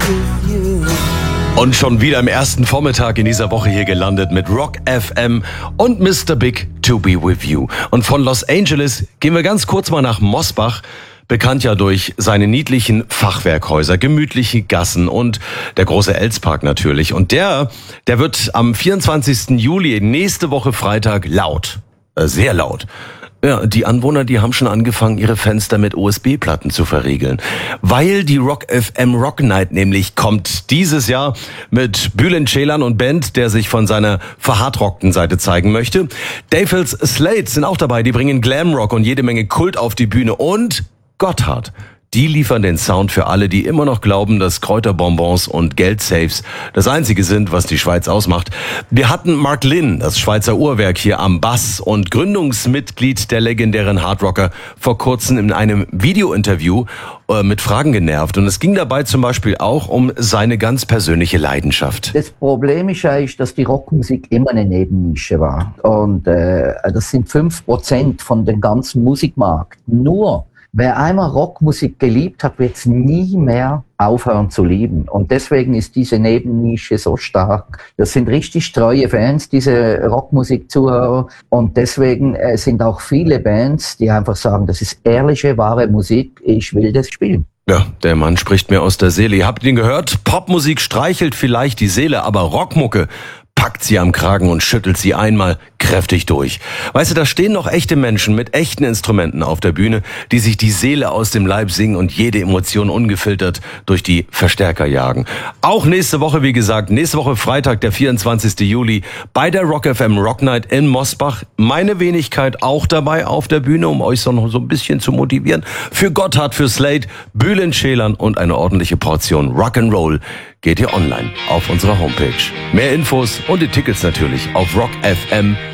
with you. Und schon wieder im ersten Vormittag in dieser Woche hier gelandet mit Rock FM und Mr. Big To Be With You. Und von Los Angeles gehen wir ganz kurz mal nach Mosbach. Bekannt ja durch seine niedlichen Fachwerkhäuser, gemütliche Gassen und der große Elspark natürlich. Und der wird am 24. Juli, nächste Woche Freitag, laut. Sehr laut. Ja, die Anwohner, die haben schon angefangen, ihre Fenster mit USB-Platten zu verriegeln. Weil die Rock FM Rock Night nämlich kommt dieses Jahr mit Bülent Ceylan und Band, der sich von seiner verhardrockten Seite zeigen möchte. Dave Slade sind auch dabei, die bringen Glamrock und jede Menge Kult auf die Bühne. Und Gotthard, die liefern den Sound für alle, die immer noch glauben, dass Kräuterbonbons und Geldsafes das Einzige sind, was die Schweiz ausmacht. Wir hatten Mark Lynn, das Schweizer Uhrwerk, hier am Bass und Gründungsmitglied der legendären Hardrocker, vor kurzem in einem Videointerview mit Fragen genervt. Und es ging dabei zum Beispiel auch um seine ganz persönliche Leidenschaft. Das Problem ist eigentlich, dass die Rockmusik immer eine Nebennische war. Und das sind 5% von dem ganzen Musikmarkt. Nur wer einmal Rockmusik geliebt hat, wird es nie mehr aufhören zu lieben. Und deswegen ist diese Nebennische so stark. Das sind richtig treue Fans, diese Rockmusik-Zuhörer. Und deswegen sind auch viele Bands, die einfach sagen, das ist ehrliche, wahre Musik, ich will das spielen. Ja, der Mann spricht mir aus der Seele. Ihr habt ihn gehört? Popmusik streichelt vielleicht die Seele, aber Rockmucke packt sie am Kragen und schüttelt sie einmal kräftig durch. Weißt du, da stehen noch echte Menschen mit echten Instrumenten auf der Bühne, die sich die Seele aus dem Leib singen und jede Emotion ungefiltert durch die Verstärker jagen. Auch nächste Woche, wie gesagt, nächste Woche Freitag, der 24. Juli, bei der Rock FM Rock Night in Mosbach. Meine Wenigkeit auch dabei auf der Bühne, um euch so noch so ein bisschen zu motivieren. Für Gotthard, für Slade, Bülent Ceylan und eine ordentliche Portion Rock'n'Roll geht ihr online auf unserer Homepage. Mehr Infos und die Tickets natürlich auf rockfm.ch.